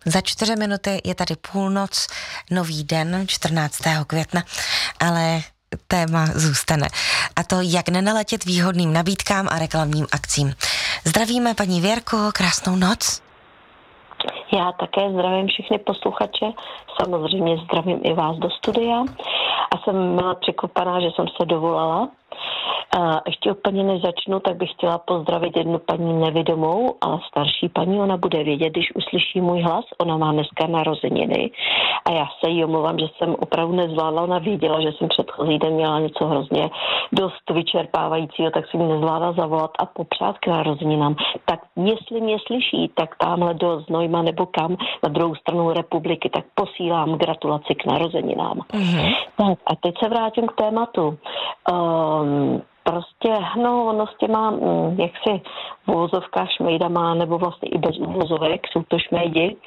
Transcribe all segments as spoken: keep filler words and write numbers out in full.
Za čtyři minuty je tady půlnoc, nový den, čtrnáctého května, ale téma zůstane. A to, jak nenaletět výhodným nabídkám a reklamním akcím. Zdravíme paní Věrko, krásnou noc. Já také zdravím všechny posluchače, samozřejmě zdravím i vás do studia a jsem byla překvapená, že jsem se dovolala. A ještě úplně než začnu, tak bych chtěla pozdravit jednu paní nevidomou, ale starší paní, ona bude vědět, když uslyší můj hlas, ona má dneska narozeniny a já se jí omlouvám, že jsem opravdu nezvládla, ona věděla, že jsem předchozí den měla něco hrozně dost vyčerpávajícího, tak si mi nezvládla zavolat a popřát k narozeninám. Tak jestli mě slyší, tak tamhle do Znojma nebo kam na druhou stranu republiky, tak posílám gratulaci k narozeninám. Mm-hmm. Tak a teď se vrátím k tématu. Um, Prostě, no, ono s těma, jaksi v uvozovkách šmejdama, nebo vlastně i bez uvozovek, jsou to šmejdi,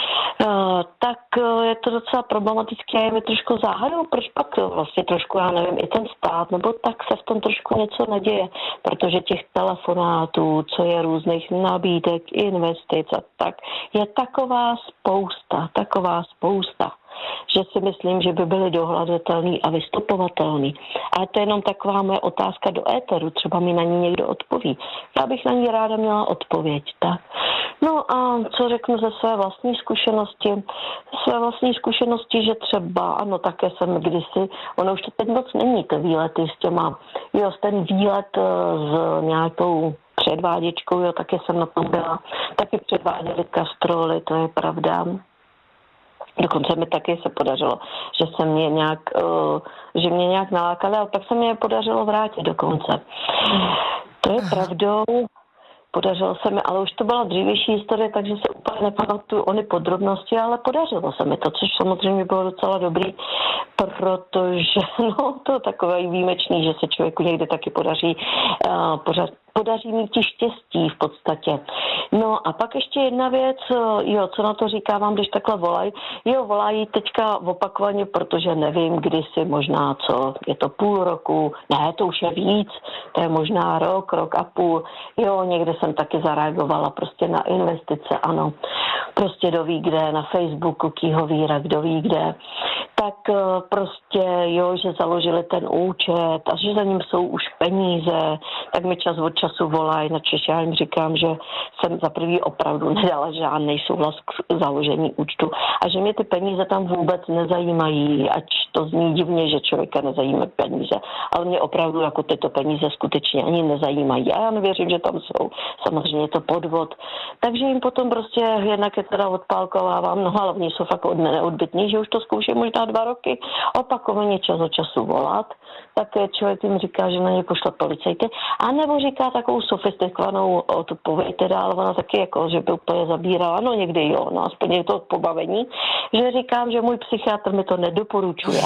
uh, tak uh, je to docela problematické a je mi trošku záhadou, proč pak vlastně trošku, já nevím, i ten stát, nebo tak se v tom trošku něco neděje, protože těch telefonátů, co je různých nabídek, investic a tak, je taková spousta, taková spousta, že si myslím, že by byly dohledatelný a vystupovatelný. Ale to je jenom taková moje otázka do éteru, třeba mi na ní někdo odpoví. Já bych na ní ráda měla odpověď, tak. No a co řeknu ze své vlastní zkušenosti? Své vlastní zkušenosti, že třeba, ano, také jsem kdysi, ono už to teď moc není, ty výlety s těma, jo, ten výlet s nějakou předváděčkou, jo, taky jsem na tom byla, taky předváděli kastroly, to je pravda. Dokonce mi taky se podařilo, že se mě nějak, uh, že mě nějak nalákali, ale pak se mě podařilo vrátit dokonce. To je pravdou, podařilo se mi, ale už to byla dřívější historie, takže se úplně nepamatuju ony podrobnosti, ale podařilo se mi to, což samozřejmě bylo docela dobrý, protože no, to je takové výjimečný, že se člověku někde taky podaří uh, pořád podaří mít ti štěstí v podstatě. No a pak ještě jedna věc, jo, co na to říká vám, když takhle volají. Jo, volají teďka opakovaně, protože nevím, kdy si možná co, je to půl roku, ne, to už je víc, to je možná rok, rok a půl. Jo, někde jsem taky zareagovala prostě na investice, ano, prostě kdo ví kde, na Facebooku, kýho víra, kdo ví kde. Tak prostě, jo, že založili ten účet a že za ním jsou už peníze, tak mi čas od času volají, načež já jim říkám, že jsem za prvý opravdu nedala žádný souhlas k založení účtu a že mě ty peníze tam vůbec nezajímají, ať to zní divně, že člověka nezajímají peníze, ale mě opravdu jako tyto peníze skutečně ani nezajímají a já nevěřím, že tam jsou. Samozřejmě je to podvod. Takže jim potom prostě jednak je teda odpálkovávám, no hlavně jsou fakt od neodbytní, že už to zkouším možná dva roky, opakovaně čas od času volat, tak člověk jim říká, že na ně pošle policajty, a nebo říká takovou sofistikovanou odpověď, teda, ale ona taky jako, že by úplně zabírala, no někdy jo, no aspoň je to pobavení, že říkám, že můj psychiatr mi to nedoporučuje.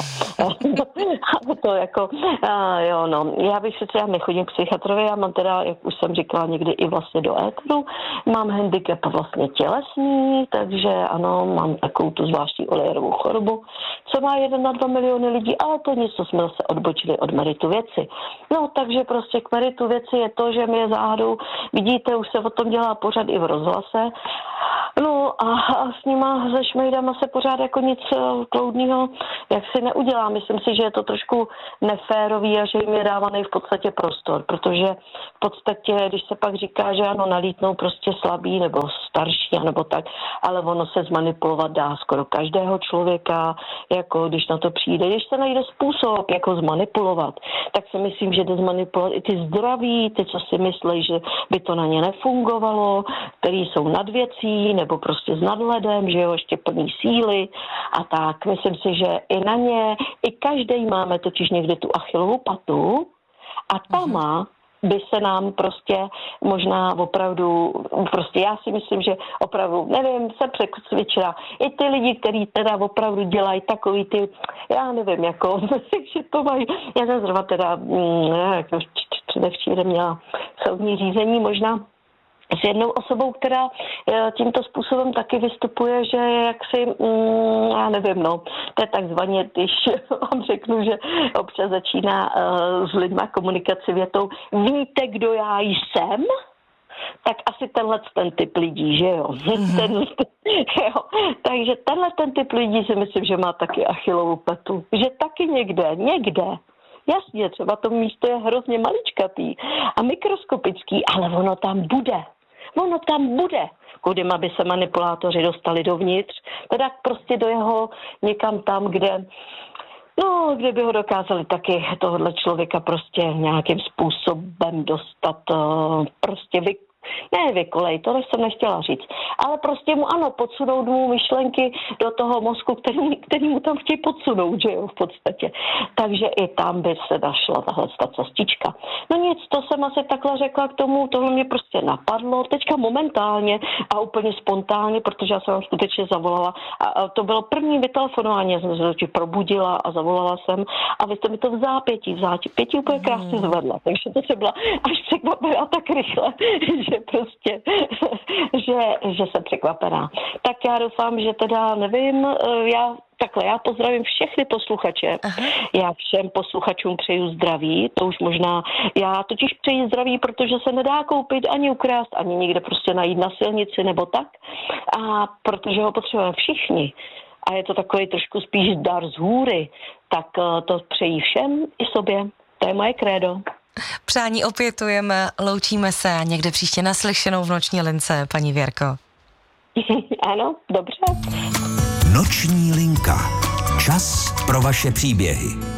A to jako, a jo, no, já bych se třeba nechodím k psychiatrovi, já mám teda, jak už jsem říkala někdy i vlastně do éteru, mám handicap vlastně tělesný, takže ano, mám takovou tu zvláštní Olierovou chorobu, co má jeden na dva miliony lidí, ale to něco jsme zase odbočili od meritu věci. No, takže prostě k meritu věci je to, že mě záhadou, vidíte, už se o tom dělá pořád i v rozhlase. No a, a s nima, se šmejdama se pořád jako nic kloudního, jak si neudělá. Myslím si, že je to trošku neférový a že jim je dávaný v podstatě prostor, protože v podstatě, když se pak říká, že ano, nalítnou prostě slabý nebo starší, nebo tak, ale ono se zmanipulovat dá skoro každého člověka, jako když na to přijde. Když se najde způsob, jako zmanipulovat, tak si myslím, že jde zmanipulovat i ty zdraví, ty, co si myslí, že by to na ně nefungovalo, který jsou nad věcí, nebo prostě s nadhledem, že jo, ještě plný síly a tak. Myslím si, že i na ně, i každý máme totiž někde tu Achillovu patu a ta má by se nám prostě možná opravdu, prostě já si myslím, že opravdu, nevím, se přecvičila. I ty lidi, kteří teda opravdu dělají takový ty, já nevím, jako, že to mají, já jsem zrovna teda, ne, jako předevčírem měla soudní řízení možná s jednou osobou, která tímto způsobem taky vystupuje, že jaksi, mm, já nevím, no, to je takzvaně, když vám řeknu, že občas začíná uh, s lidma komunikaci větou, víte, kdo já jsem? tak asi tenhle ten typ lidí, že jo. Mm-hmm. ten, jo. Takže tenhle ten typ lidí si myslím, že má taky Achillovu petu. Že taky někde, někde. Jasně, třeba to místo je hrozně maličkatý a mikroskopický, ale ono tam bude. Ono tam bude. Kudym, aby se manipulátoři dostali dovnitř, teda prostě do jeho někam tam, kde no, kde by ho dokázali taky tohohle člověka prostě nějakým způsobem dostat, prostě vy, ne vykolej, tohle jsem nechtěla říct, ale prostě mu ano, podsunout mu myšlenky do toho mozku, který, který mu tam chtějí podsunout, že jo, v podstatě. Takže i tam by se našla tahle cestička. No nic, to jsem asi takhle řekla k tomu, tohle mě prostě napadlo, teďka momentálně a úplně spontánně, protože já jsem vám skutečně zavolala a, a to bylo první vytelefonování, já jsem se totiž probudila a zavolala jsem a vy jste mi to v zápětí, v zápětí úplně krásně zvedla, takže to se byla až překvapená tak rychle, že prostě, že, že jsem překvapená. Tak já doufám, že teda nevím, já takhle, já pozdravím všechny posluchače. Aha. Já všem posluchačům přeju zdraví, to už možná, já totiž přeji zdraví, protože se nedá koupit ani ukrást, ani někde prostě najít na silnici nebo tak. A protože ho potřebujeme všichni. A je to takový trošku spíš dar z hůry, tak to přeji všem i sobě. To je moje krédo. Přání opětujeme, loučíme se a někde příště naslyšenou v noční lince, paní Věrko. Ano, dobře. Noční linka. Čas pro vaše příběhy.